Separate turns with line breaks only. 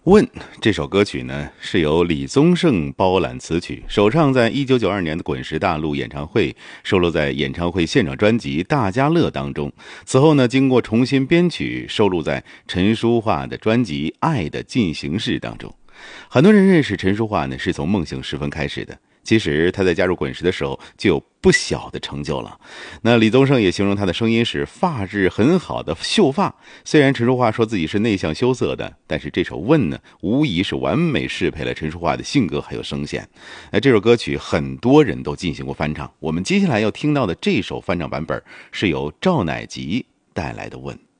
问这首歌曲呢，是由李宗盛包揽词曲，首唱在1992年的滚石大陆演唱会，收录在演唱会现场专辑《大家乐》当中。此后呢，经过重新编曲，收录在陈淑桦的专辑《爱的进行式》当中。很多人认识陈淑桦呢，是从梦醒时分开始的。其实他在加入滚石的时候就有不小的成就了。那李宗盛也形容他的声音是发质很好的秀发。虽然陈淑桦说自己是内向羞涩的，但是这首《问》呢，无疑是完美适配了陈淑桦的性格还有声线。这首歌曲很多人都进行过翻唱，我们接下来要听到的这首翻唱版本是由赵乃吉带来的《问》。